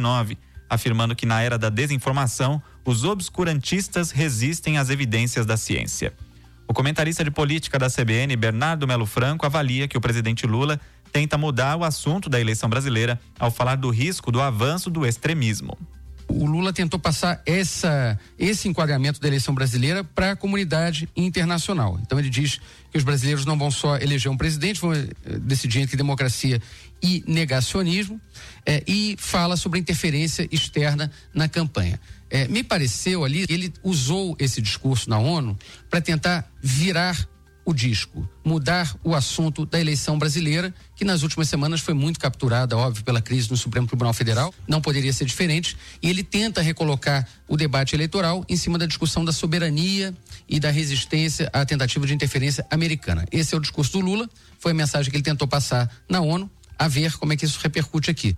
Covid-19, afirmando que na era da desinformação, os obscurantistas resistem às evidências da ciência. O comentarista de política da CBN, Bernardo Melo Franco, avalia que o presidente Lula tenta mudar o assunto da eleição brasileira ao falar do risco do avanço do extremismo. O Lula tentou passar esse enquadramento da eleição brasileira para a comunidade internacional. Então ele diz que os brasileiros não vão só eleger um presidente, vão decidir entre democracia e negacionismo, e fala sobre a interferência externa na campanha. Me pareceu ali, ele usou esse discurso na ONU para tentar virar o disco, mudar o assunto da eleição brasileira, que nas últimas semanas foi muito capturada, óbvio, pela crise no Supremo Tribunal Federal, não poderia ser diferente, e ele tenta recolocar o debate eleitoral em cima da discussão da soberania e da resistência à tentativa de interferência americana. Esse é o discurso do Lula, foi a mensagem que ele tentou passar na ONU, a ver como é que isso repercute aqui.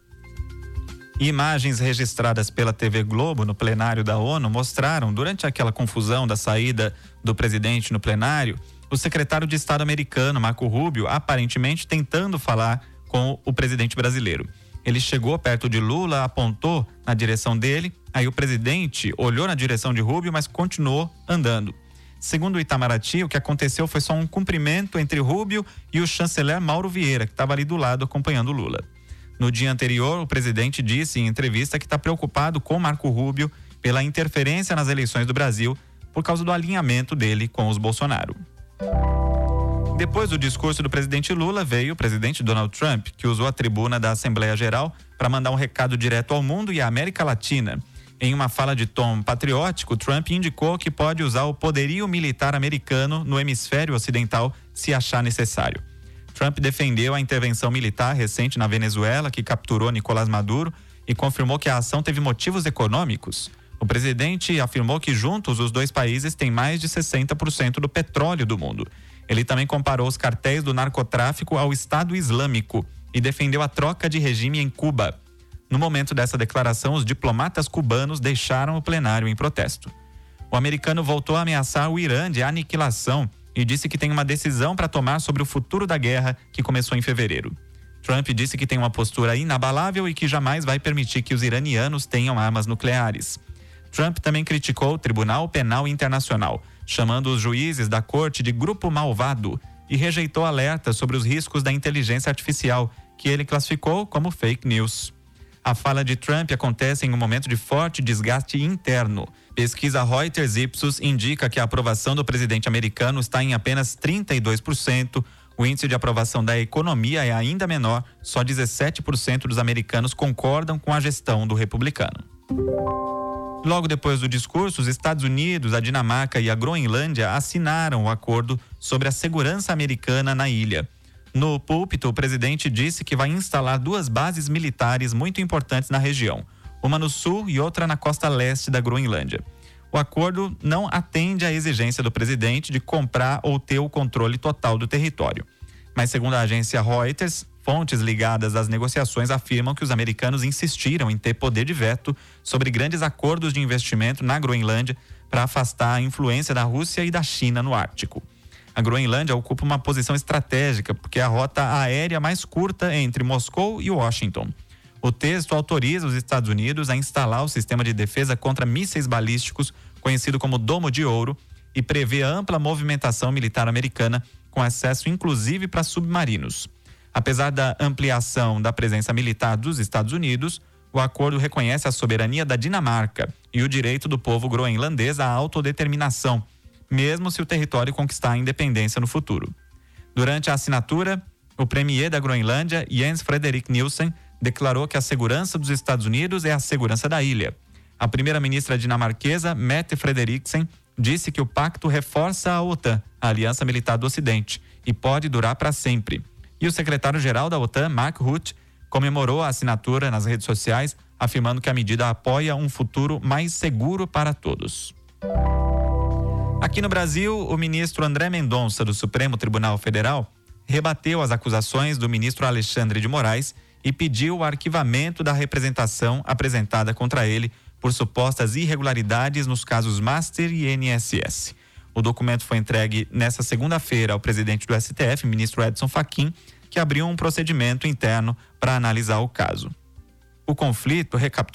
Imagens registradas pela TV Globo no plenário da ONU mostraram, durante aquela confusão da saída do presidente no plenário, o secretário de Estado americano, Marco Rubio, aparentemente tentando falar com o presidente brasileiro. Ele chegou perto de Lula, apontou na direção dele, aí o presidente olhou na direção de Rubio, mas continuou andando. Segundo o Itamaraty, o que aconteceu foi só um cumprimento entre Rubio e o chanceler Mauro Vieira, que estava ali do lado acompanhando Lula. No dia anterior, o presidente disse em entrevista que está preocupado com Marco Rubio pela interferência nas eleições do Brasil por causa do alinhamento dele com os Bolsonaro. Depois do discurso do presidente Lula, veio o presidente Donald Trump, que usou a tribuna da Assembleia Geral para mandar um recado direto ao mundo e à América Latina. Em uma fala de tom patriótico, Trump indicou que pode usar o poderio militar americano no hemisfério ocidental se achar necessário. Trump defendeu a intervenção militar recente na Venezuela, que capturou Nicolás Maduro, e confirmou que a ação teve motivos econômicos. O presidente afirmou que juntos os dois países têm mais de 60% do petróleo do mundo. Ele também comparou os cartéis do narcotráfico ao Estado Islâmico e defendeu a troca de regime em Cuba. No momento dessa declaração, os diplomatas cubanos deixaram o plenário em protesto. O americano voltou a ameaçar o Irã de aniquilação e disse que tem uma decisão para tomar sobre o futuro da guerra que começou em fevereiro. Trump disse que tem uma postura inabalável e que jamais vai permitir que os iranianos tenham armas nucleares. Trump também criticou o Tribunal Penal Internacional, chamando os juízes da corte de grupo malvado, e rejeitou alertas sobre os riscos da inteligência artificial, que ele classificou como fake news. A fala de Trump acontece em um momento de forte desgaste interno. Pesquisa Reuters Ipsos indica que a aprovação do presidente americano está em apenas 32%. O índice de aprovação da economia é ainda menor, só 17% dos americanos concordam com a gestão do republicano. Logo depois do discurso, os Estados Unidos, a Dinamarca e a Groenlândia assinaram o acordo sobre a segurança americana na ilha. No púlpito, o presidente disse que vai instalar 2 bases militares muito importantes na região, uma no sul e outra na costa leste da Groenlândia. O acordo não atende à exigência do presidente de comprar ou ter o controle total do território. Mas, segundo a agência Reuters, fontes ligadas às negociações afirmam que os americanos insistiram em ter poder de veto sobre grandes acordos de investimento na Groenlândia para afastar a influência da Rússia e da China no Ártico. A Groenlândia ocupa uma posição estratégica porque é a rota aérea mais curta entre Moscou e Washington. O texto autoriza os Estados Unidos a instalar o sistema de defesa contra mísseis balísticos, conhecido como Domo de Ouro, e prevê ampla movimentação militar americana, com acesso inclusive para submarinos. Apesar da ampliação da presença militar dos Estados Unidos, o acordo reconhece a soberania da Dinamarca e o direito do povo groenlandês à autodeterminação, mesmo se o território conquistar a independência no futuro. Durante a assinatura, o premier da Groenlândia, Jens Frederik Nielsen, declarou que a segurança dos Estados Unidos é a segurança da ilha. A primeira-ministra dinamarquesa, Mette Frederiksen, disse que o pacto reforça a OTAN, a aliança militar do Ocidente, e pode durar para sempre. E o secretário-geral da OTAN, Mark Rutte, comemorou a assinatura nas redes sociais, afirmando que a medida apoia um futuro mais seguro para todos. Aqui no Brasil, o ministro André Mendonça, do Supremo Tribunal Federal, rebateu as acusações do ministro Alexandre de Moraes e pediu o arquivamento da representação apresentada contra ele por supostas irregularidades nos casos Master e INSS. O documento foi entregue nesta segunda-feira ao presidente do STF, ministro Edson Fachin, que abriu um procedimento interno para analisar o caso. O conflito, recapitulando